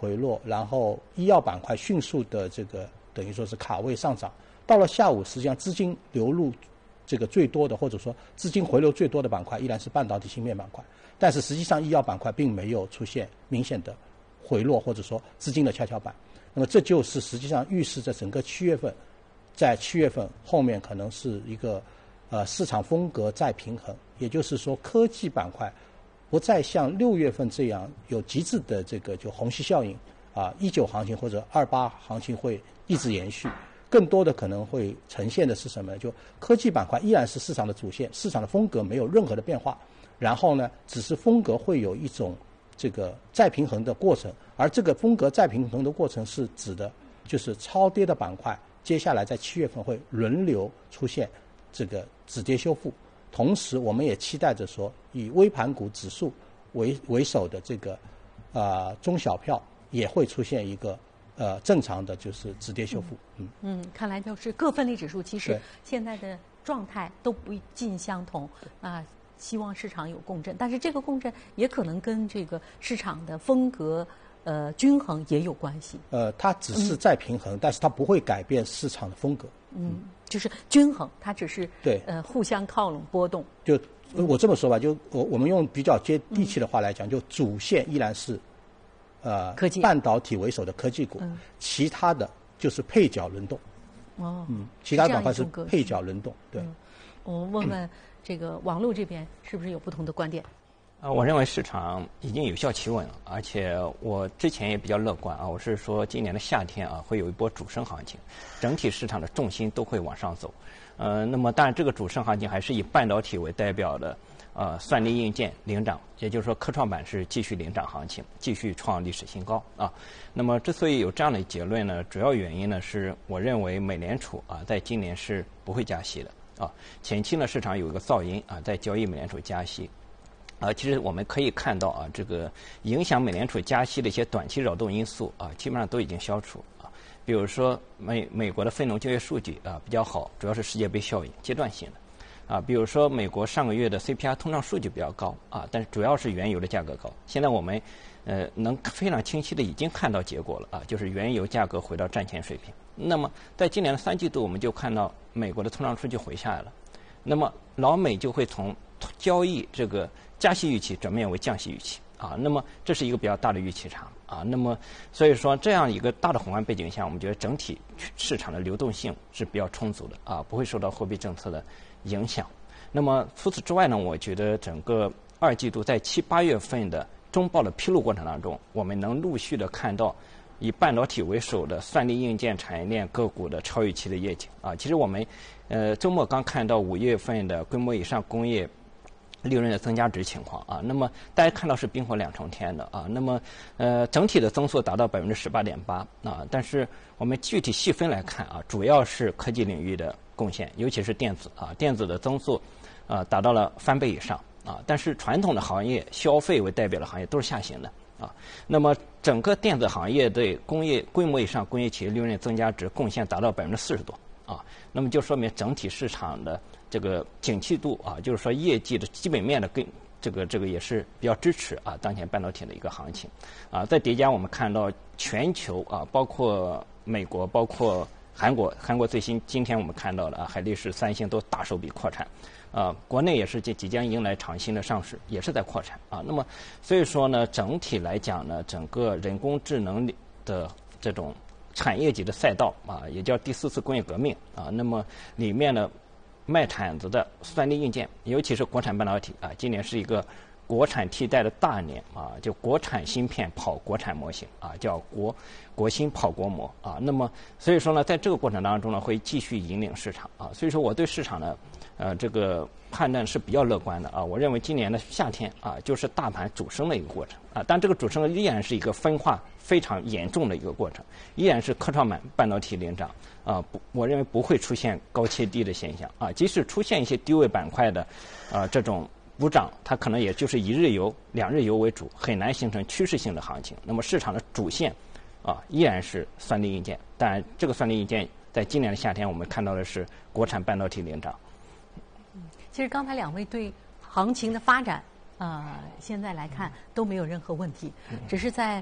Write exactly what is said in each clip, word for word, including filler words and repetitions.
回落，然后医药板块迅速的这个等于说是卡位上涨。到了下午，实际上资金流入这个最多的，或者说资金回流最多的板块依然是半导体芯片板块，但是实际上医药板块并没有出现明显的回落，或者说资金的跷跷板。那么这就是实际上预示着整个七月份，在七月份后面可能是一个呃市场风格再平衡，也就是说科技板块不再像六月份这样有极致的这个就虹吸效应啊，一九行情或者二八行情会一直延续。更多的可能会呈现的是什么呢？就科技板块依然是市场的主线，市场的风格没有任何的变化，然后呢，只是风格会有一种这个再平衡的过程，而这个风格再平衡的过程是指的就是超跌的板块，接下来在七月份会轮流出现这个止跌修复，同时我们也期待着说，以微盘股指数为为首的这个啊、呃、中小票也会出现一个。呃，正常的就是止跌修复。 嗯嗯，看来就是各分类指数其实现在的状态都不尽相同啊、呃。希望市场有共振，但是这个共振也可能跟这个市场的风格呃均衡也有关系。 呃，它只是在平衡，嗯、但是它不会改变市场的风格。 嗯，就是均衡，它只是对呃互相靠拢波动。 就我这么说吧，就我我们用比较接地气的话来讲，嗯、就主线依然是。呃， 科技半导体为首的科技股，嗯、其他的就是配角轮动。 哦， 嗯，其他板块是配角轮动。对、 嗯，我问问这个网络这边是不是有不同的观点？ 啊，我认为市场已经有效企稳了，而且我之前也比较乐观啊，我是说今年的夏天啊会有一波主升行情，整体市场的重心都会往上走。呃，那么当然这个主升行情还是以半导体为代表的。呃，算力硬件领涨，也就是说科创板是继续领涨行情，继续创历史新高啊。那么之所以有这样的结论呢，主要原因呢是我认为美联储啊在今年是不会加息的啊。前期呢市场有一个噪音啊，在交易美联储加息。啊，其实我们可以看到啊，这个影响美联储加息的一些短期扰动因素啊，基本上都已经消除啊。比如说美美国的非农就业数据啊比较好，主要是世界杯效应，阶段性的。啊，比如说美国上个月的 C P I 通胀数据比较高啊，但是主要是原油的价格高。现在我们呃能非常清晰的已经看到结果了啊，就是原油价格回到战前水平。那么在今年的三季度，我们就看到美国的通胀数据回下来了，那么老美就会从交易这个加息预期转变为降息预期啊，那么这是一个比较大的预期差啊。那么所以说这样一个大的宏观背景下，我们觉得整体市场的流动性是比较充足的啊，不会受到货币政策的影响。那么除此之外呢，我觉得整个二季度在七八月份的中报的披露过程当中，我们能陆续的看到以半导体为首的算力硬件产业链个股的超预期的业绩啊。其实我们呃周末刚看到五月份的规模以上工业利润的增加值情况啊，那么大家看到是冰火两重天的啊。那么呃整体的增速达到百分之十八点八啊，但是我们具体细分来看啊，主要是科技领域的贡献，尤其是电子啊，电子的增速啊达到了翻倍以上啊。但是传统的行业，消费为代表的行业都是下行的啊。那么整个电子行业对工业规模以上工业企业利润增加值贡献达到百分之四十多啊。那么就说明整体市场的这个景气度啊，就是说业绩的基本面的跟这个这个也是比较支持啊当前半导体的一个行情啊。再叠加我们看到全球啊，包括美国，包括韩国，韩国最新今天我们看到了啊，海力士、三星都大手笔扩产，啊，国内也是即即将迎来厂新的上市，也是在扩产啊。那么所以说呢，整体来讲呢，整个人工智能的这种产业级的赛道啊，也叫第四次工业革命啊。那么里面呢，卖铲子的算力硬件，尤其是国产半导体啊，今年是一个国产替代的大年啊，就国产芯片跑国产模型啊，叫国国芯跑国模啊。那么所以说呢，在这个过程当中呢，会继续引领市场啊。所以说我对市场呢，呃，这个判断是比较乐观的啊。我认为今年的夏天啊，就是大盘主升的一个过程啊。但这个主升依然是一个分化非常严重的一个过程，依然是科创板半导体领涨啊。不，我认为不会出现高切低的现象啊。即使出现一些低位板块的啊这种补涨，它可能也就是一日游、两日游为主，很难形成趋势性的行情。那么市场的主线啊，依然是算力硬件。当然，这个算力硬件在今年的夏天，我们看到的是国产半导体领涨。 嗯，其实刚才两位对行情的发展，呃，现在来看都没有任何问题，只是在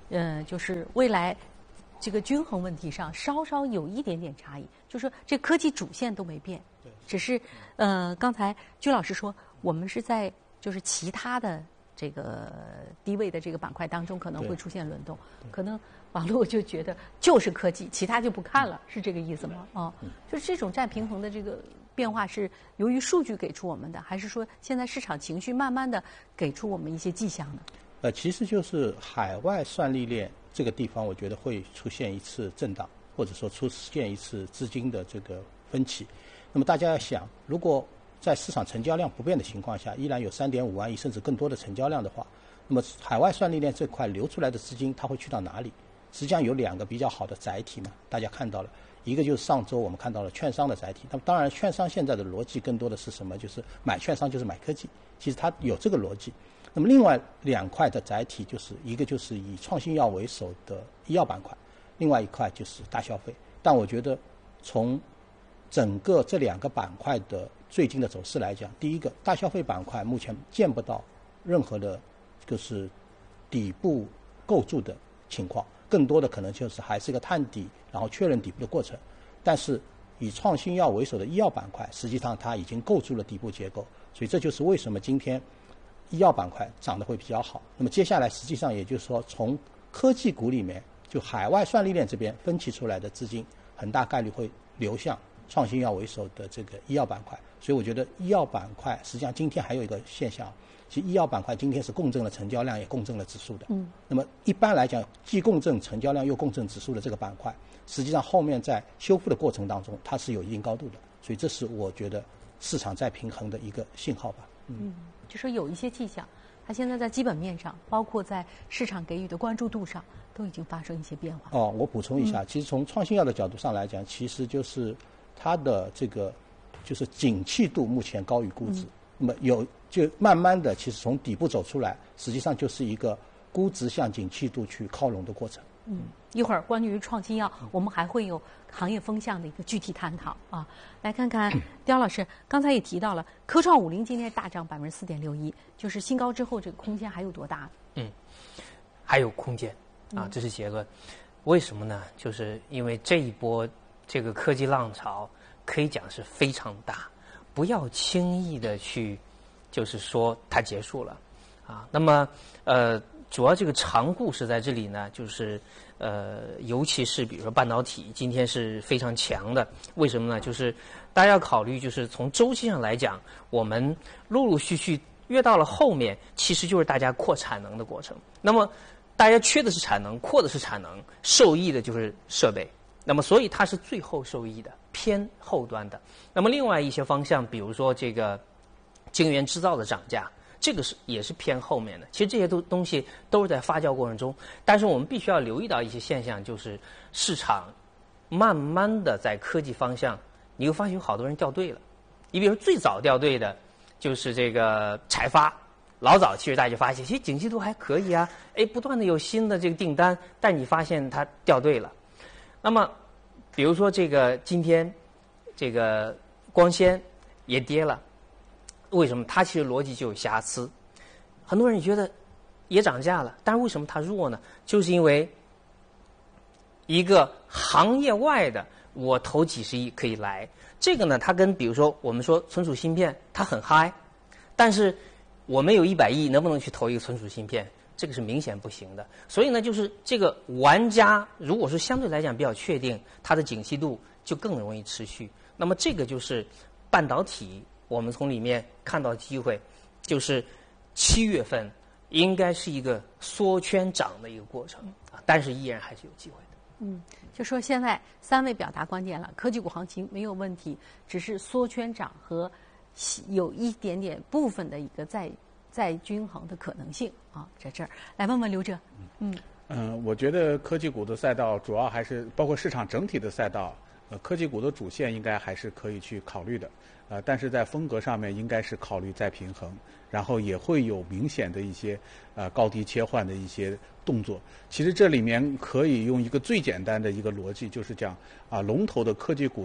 呃，就是未来这个均衡问题上稍稍有一点点差异，就是说这科技主线都没变，只是呃，刚才居老师说我们是在就是其他的这个低位的这个板块当中可能会出现轮动，可能网络就觉得就是科技，其他就不看了，是这个意思吗？啊、哦，就是这种占平衡的这个变化是由于数据给出我们的，还是说现在市场情绪慢慢的给出我们一些迹象呢？ 呃，其实就是海外算力链这个地方，我觉得会出现一次震荡，或者说出现一次资金的这个分歧。那么大家要想，如果在市场成交量不变的情况下，依然有 三点五万亿甚至更多的成交量的话，那么海外算力链这块流出来的资金它会去到哪里？实际上有两个比较好的载体嘛，大家看到了，一个就是上周我们看到了券商的载体。那么当然券商现在的逻辑更多的是什么？就是买券商就是买科技，其实它有这个逻辑。那么另外两块的载体，就是一个就是以创新药为首的医药板块，另外一块就是大消费。但我觉得从整个这两个板块的最近的走势来讲，第一个大消费板块目前见不到任何的就是底部构筑的情况，更多的可能就是还是一个探底然后确认底部的过程。但是以创新药为首的医药板块，实际上它已经构筑了底部结构，所以这就是为什么今天医药板块涨得会比较好。那么接下来实际上也就是说，从科技股里面就海外算力链这边分歧出来的资金很大概率会流向创新药为首的这个医药板块。所以我觉得医药板块实际上今天还有一个现象，其实医药板块今天是共振了成交量也共振了指数的。嗯。那么一般来讲，既共振成交量又共振指数的这个板块，实际上后面在修复的过程当中它是有一定高度的，所以这是我觉得市场在平衡的一个信号吧。嗯。嗯， 就说有一些迹象，它现在在基本面上，包括在市场给予的关注度上，都已经发生一些变化。 哦，我补充一下，嗯、其实从创新药的角度上来讲，其实就是它的这个就是景气度目前高于估值，嗯、那么有就慢慢的其实从底部走出来，实际上就是一个估值向景气度去靠拢的过程。 嗯，一会儿关于创新药，我们还会有行业风向的一个具体探讨啊。来看看刁老师，刚才也提到了科创五零今天大涨百分之四点六一，就是新高之后这个空间还有多大？ 嗯，还有空间啊，这是结论。为什么呢？就是因为这一波这个科技浪潮可以讲是非常大，不要轻易的去就是说它结束了啊。那么呃。主要这个长故事在这里呢，就是呃，尤其是比如说半导体，今天是非常强的。为什么呢？就是大家要考虑，就是从周期上来讲，我们陆陆续续越到了后面，其实就是大家扩产能的过程。那么大家缺的是产能，扩的是产能，受益的就是设备。那么所以它是最后受益的，偏后端的。那么另外一些方向，比如说这个晶圆制造的涨价。这个是也是偏后面的，其实这些都东西都是在发酵过程中，但是我们必须要留意到一些现象，就是市场慢慢的在科技方向，你会发现有好多人掉队了。你比如最早掉队的，就是这个采发，老早其实大家就发现，其实景气度还可以啊，哎，不断的有新的这个订单，但你发现它掉队了。那么，比如说这个今天这个光纤也跌了。为什么？它其实逻辑就有瑕疵。很多人觉得也涨价了，但是为什么它弱呢？就是因为一个行业外的，我投几十亿可以来。这个呢，它跟比如说我们说存储芯片，它很嗨，但是我们有一百亿，能不能去投一个存储芯片？这个是明显不行的。所以呢，就是这个玩家如果说相对来讲比较确定，它的景气度就更容易持续。那么这个就是半导体。我们从里面看到机会，就是七月份应该是一个缩圈涨的一个过程啊，但是依然还是有机会的。 嗯，就说现在三位表达关键了，科技股行情没有问题，只是缩圈涨和有一点点部分的一个再再均衡的可能性啊，在这儿来问问刘哲。嗯嗯，我觉得科技股的赛道主要还是包括市场整体的赛道，呃，科技股的主线应该还是可以去考虑的。呃，但是在风格上面应该是考虑再平衡，然后也会有明显的一些呃高低切换的一些动作。其实这里面可以用一个最简单的一个逻辑，就是讲啊，龙头的科技股的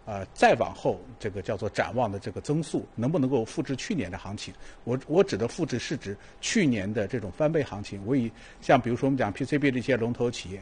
呃，再往后这个叫做展望的这个增速，能不能够复制去年的行情？我我指的复制是指去年的这种翻倍行情。我以像比如说我们讲 P C B 的一些龙头企业，